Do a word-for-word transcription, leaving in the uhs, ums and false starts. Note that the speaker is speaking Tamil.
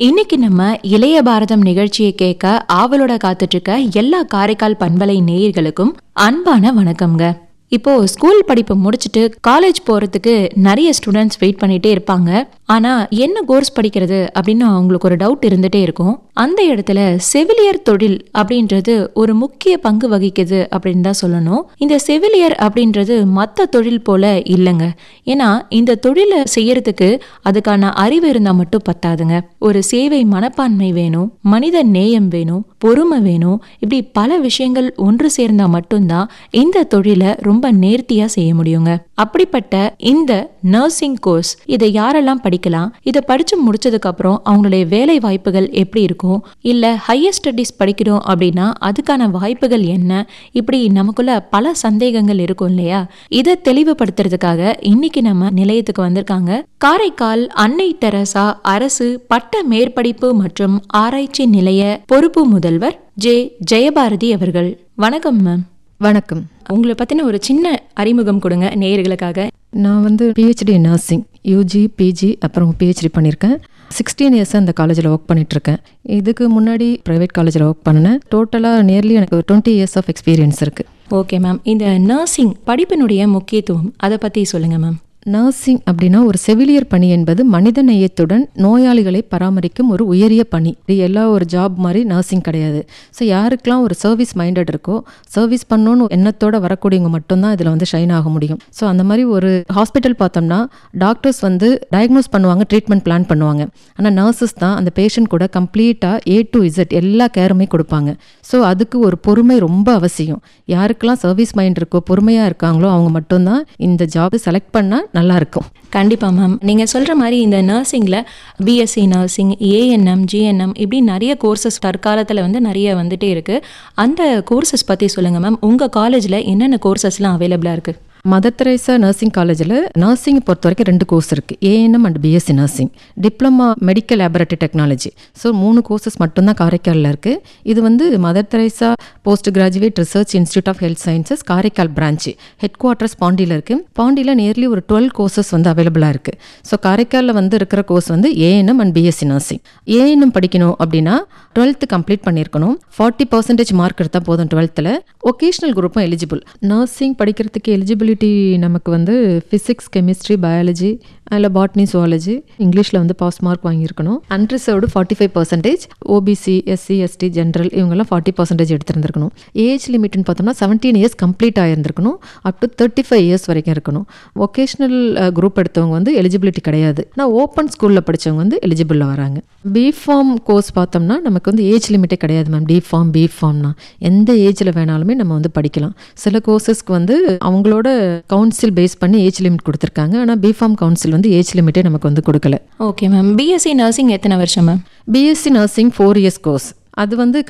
இன்னைக்கு நம்ம இளைய பாரதம் நிகழ்ச்சியை கேட்க ஆவலோட காத்துட்டு இருக்க எல்லா காரைக்கால் பண்பலை நேயர்களுக்கும் அன்பான வணக்கம்ங்க. இப்போ ஸ்கூல் படிப்பு முடிச்சுட்டு காலேஜ் போறதுக்கு நிறைய ஸ்டூடெண்ட்ஸ் வெயிட் பண்ணிட்டே இருப்பாங்க. ஆனா என்ன கோர்ஸ் படிக்கிறது அப்படின்னு அவங்களுக்கு ஒரு டவுட் இருந்துட்டே இருக்கும். அந்த இடத்துல செவிலியர் தொழில் அப்படின்றது ஒரு முக்கிய பங்கு வகிக்குது அப்படின்னு தான் சொல்லணும். இந்த செவிலியர் அப்படின்றது மற்ற தொழில் போல இல்லைங்க. ஏன்னா இந்த தொழிலை செய்யறதுக்கு அதுக்கான அறிவு இருந்தா மட்டும் பத்தாதுங்க. ஒரு சேவை மனப்பான்மை வேணும், மனித நேயம் வேணும், பொறுமை வேணும். இப்படி பல விஷயங்கள் ஒன்று சேர்ந்தா மட்டும்தான் இந்த தொழிலை ரொம்ப நேர்த்தியா செய்ய முடியுங்க. அப்படிப்பட்ட இந்த நர்சிங் கோர்ஸ் இதை யாரெல்லாம் படிக்கலாம், இதை படிச்சு முடிச்சதுக்கு அப்புறம் அவங்களுடைய வேலை வாய்ப்புகள் எப்படி இருக்கும், இல்ல ஹையர் ஸ்டடிஸ் படிக்கிறோம் அப்படின்னா அதுக்கான வாய்ப்புகள் என்ன, இப்படி நமக்குள்ள பல சந்தேகங்கள் இருக்கும் இல்லையா? இதை தெளிவுபடுத்துறதுக்காக இன்னைக்கு நம்ம நிலையத்துக்கு வந்திருக்காங்க காரைக்கால் அன்னை தெரசா அரசு பட்ட மேற்படிப்பு மற்றும் ஆராய்ச்சி நிலைய பொறுப்பு முதல்வர் ஜே ஜெயபாரதி அவர்கள். வணக்கம் மேம். வணக்கம். உங்களை பற்றின ஒரு சின்ன அறிமுகம் கொடுங்க நேயர்களுக்காக. நான் வந்து பிஹெச்டி நர்சிங் யூஜி பிஜி அப்புறம் பிஹெச்டி பண்ணியிருக்கேன். சிக்ஸ்டீன் இயர்ஸாக அந்த காலேஜில் ஒர்க் பண்ணிகிட்ருக்கேன். இதுக்கு முன்னாடி ப்ரைவேட் காலேஜில் ஒர்க் பண்ணினேன். டோட்டலாக நியர்லி எனக்கு டுவெண்ட்டி இயர்ஸ் ஆஃப் எக்ஸ்பீரியன்ஸ் இருக்குது. Okay ma'am. இந்த நர்சிங் படிப்பினுடைய முக்கியத்துவம் அதை பற்றி சொல்லுங்கள் மேம். நர்சிங் அப்படின்னா ஒரு செவிலியர் பணி என்பது மனித நேயத்துடன் நோயாளிகளை பராமரிக்கும் ஒரு உயரிய பணி. இது எல்லா ஒரு ஜாப் மாதிரி நர்சிங் கிடையாது. ஸோ யாருக்கெல்லாம் ஒரு சர்வீஸ் மைண்டட் இருக்கோ, சர்வீஸ் பண்ணணும்னு எண்ணத்தோட வரக்கூடியவங்க மட்டும்தான் இதில் வந்து ஷைன் ஆக முடியும். ஸோ அந்த மாதிரி ஒரு ஹாஸ்பிட்டல் பார்த்தோம்னா டாக்டர்ஸ் வந்து டயக்னோஸ் பண்ணுவாங்க, ட்ரீட்மெண்ட் பிளான் பண்ணுவாங்க. ஆனால் நர்சஸ் தான் அந்த பேஷண்ட் கூட கம்ப்ளீட்டாக ஏ டு இசட் எல்லா கேருமே கொடுப்பாங்க. ஸோ அதுக்கு ஒரு பொறுமை ரொம்ப அவசியம். யாருக்கெல்லாம் சர்வீஸ் மைண்ட் இருக்கோ, பொறுமையாக இருக்காங்களோ அவங்க மட்டும்தான் இந்த ஜாப் செலக்ட் பண்ணால் நல்லா இருக்கும். கண்டிப்பா மேம். நீங்க சொல்ற மாதிரி இந்த நர்சிங்ல பிஎஸ்சி நர்சிங், ஏஎன்எம், ஜிஎன்எம் இப்படி நிறைய கோர்சஸ் தற்காலத்துல வந்து நிறைய வந்துட்டே இருக்கு. அந்த கோர்சஸ் பத்தி சொல்லுங்க மேம். உங்க காலேஜ்ல என்னென்ன கோர்சஸ்லாம் அவைலபிளா இருக்கு? மதர் தெரேசா நர்சிங் காலேஜில் நர்சிங் பொறுத்த வரைக்கும் ரெண்டு கோர்ஸ் இருக்குது, ANM and BSc nursing, diploma medical laboratory technology. So மூணு கோர்சஸ் மட்டும்தான் காரைக்காலில் இருக்குது. இது வந்து mother Teresa post graduate research institute of health sciences Karaikal branch, head quarters பாண்டியில் இருக்குது. பாண்டியில் நியர்லி ஒரு டுவெல் கோர்சஸ் வந்து அவைலபிளாக இருக்குது. ஸோ காரைக்காலில் வந்து இருக்கிற கோர்ஸ் வந்து ANM and BSc nursing. ANM படிக்கணும் அப்படின்னா டுவெல்த்து கம்ப்ளீட் பண்ணியிருக்கணும். ஃபார்ட்டி பர்சன்டேஜ் மார்க் எடுத்தால் போதும் டுவெல்த்தில். Vocational குரூப்பும் eligible. நர்சிங் படிக்கிறதுக்கு எலிஜிபிலிட்டி நமக்கு வந்து ஃபிசிக்ஸ், கெமிஸ்ட்ரி, பயாலஜி அதில் பாட்னி, சுவாலஜி, இங்கிலீஷில் வந்து pass mark வாங்கியிருக்கணும். Unreserved forty five percentage, OBC, SC, ST, general இவங்கெல்லாம் ஃபார்ட்டி பர்சன்டேஜ் எடுத்திருந்திருக்கணும். ஏஜ் லிமிட்னு பார்த்தோம்னா seventeen years complete ஆகியிருந்திருக்கணும். Up to thirty five years வரைக்கும் இருக்கணும். ஒகேஷ்னல் குரூப் எடுத்தவங்க வந்து எலிஜிபிலிட்டி கிடையாது. ஆனால் ஓப்பன் ஸ்கூலில் படித்தவங்க வந்து எலிஜிபிளில் வராங்க. பிஃபார்ம் கோர்ஸ் பார்த்தோம்னா நமக்கு வந்து ஏஜ் லிமிட்டே கிடையாது மேம். டி ஃபார்ம், பி ஃபார்ம்னா எந்த ஏஜில் வேணாலுமே நம்ம வந்து படிக்கலாம். சில கோர்சஸ்க்கு வந்து அவங்களோட கவுன்சில் பேஸ் பண்ணி ஏஜ் லிமிட் கொடுத்துருக்காங்க. ஆனால் பிஃபார்ம் கவுன்சில் வந்து ஏஜ் லிமிட்டே நமக்கு வந்து கொடுக்கல. Okay ma'am. பிஎஸ்சி நர்சிங் எத்தனை வருஷம் ma'am? BSc nursing four years course. அது வந்து